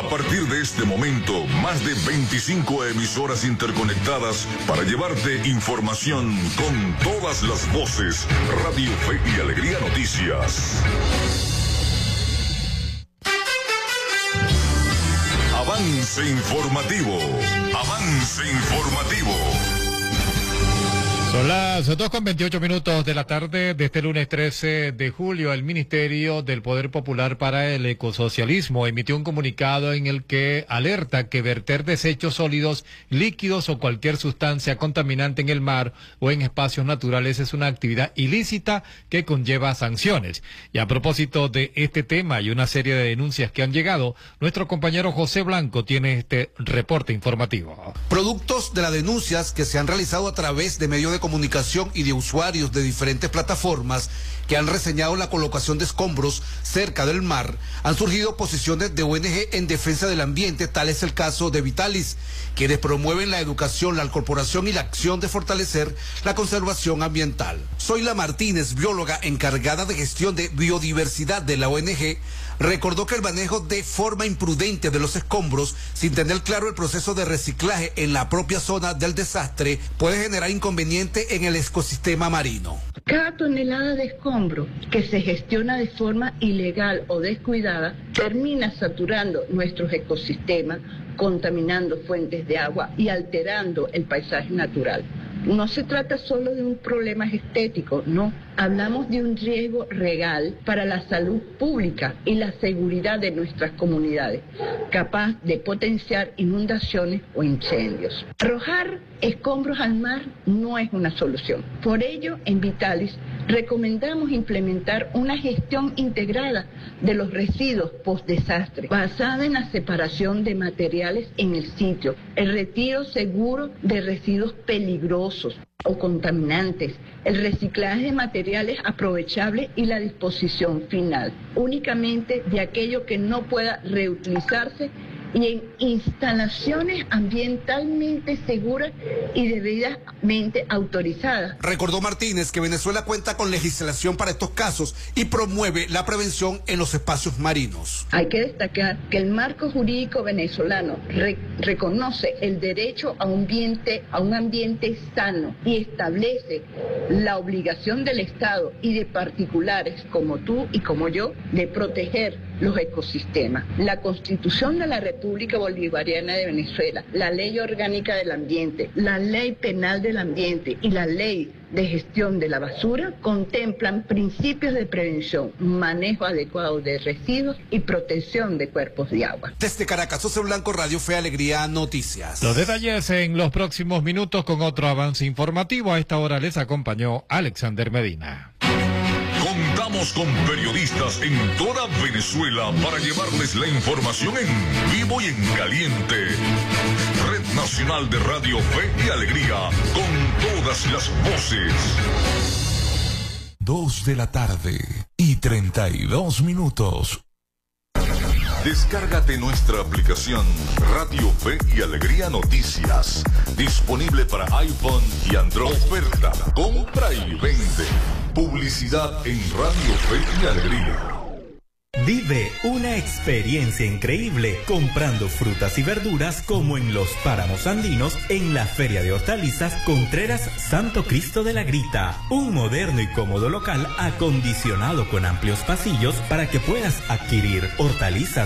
A partir de este momento, más de 25 emisoras interconectadas para llevarte información con todas las voces. Radio Fe y Alegría Noticias. Avance informativo. Avance informativo. Son las 2:28 de la tarde de este lunes 13 de julio. El Ministerio del Poder Popular para el Ecosocialismo emitió un comunicado en el que alerta que verter desechos sólidos, líquidos o cualquier sustancia contaminante en el mar o en espacios naturales es una actividad ilícita que conlleva sanciones. Y a propósito de este tema y una serie de denuncias que han llegado, nuestro compañero José Blanco tiene este reporte informativo. Productos de las denuncias que se han realizado a través de medios de comunicación y de usuarios de diferentes plataformas que han reseñado la colocación de escombros cerca del mar, han surgido posiciones de ONG en defensa del ambiente. Tal es el caso de Vitalis, quienes promueven la educación, la incorporación y la acción de fortalecer la conservación ambiental. Zoila Martínez, bióloga encargada de gestión de biodiversidad de la ONG, recordó que el manejo de forma imprudente de los escombros, sin tener claro el proceso de reciclaje en la propia zona del desastre, puede generar inconveniente en el ecosistema marino. Cada tonelada de escombro que se gestiona de forma ilegal o descuidada termina saturando nuestros ecosistemas, contaminando fuentes de agua y alterando el paisaje natural. No se trata solo de un problema estético, no. Hablamos de un riesgo real para la salud pública y la seguridad de nuestras comunidades, capaz de potenciar inundaciones o incendios. Arrojar escombros al mar no es una solución. Por ello, en Vitalis recomendamos implementar una gestión integrada de los residuos post-desastre, basada en la separación de materiales en el sitio, el retiro seguro de residuos peligrosos o contaminantes, el reciclaje de materiales aprovechables y la disposición final, únicamente de aquello que no pueda reutilizarse y en instalaciones ambientalmente seguras y debidamente autorizadas. Recordó Martínez que Venezuela cuenta con legislación para estos casos y promueve la prevención en los espacios marinos. Hay que destacar que el marco jurídico venezolano reconoce el derecho a un ambiente sano y establece la obligación del Estado y de particulares como tú y como yo de proteger los ecosistemas. La Constitución de la República Bolivariana de Venezuela, la Ley Orgánica del Ambiente, la Ley Penal del Ambiente y la Ley de Gestión de la Basura contemplan principios de prevención, manejo adecuado de residuos y protección de cuerpos de agua. Desde Caracas, José Blanco, Radio Fe Alegría Noticias. Los detalles en los próximos minutos con otro avance informativo. A esta hora les acompañó Alexander Medina. Contamos con periodistas en toda Venezuela para llevarles la información en vivo y en caliente. Red Nacional de Radio Fe y Alegría, con todas las voces. 2:32 p.m. Descárgate nuestra aplicación Radio Fe y Alegría Noticias, disponible para iPhone y Android. Oferta, compra y vende. Publicidad en Radio Fe y Alegría. Vive una experiencia increíble comprando frutas y verduras como en los páramos andinos en la Feria de Hortalizas Contreras Santo Cristo de la Grita. Un moderno y cómodo local acondicionado con amplios pasillos para que puedas adquirir hortalizas,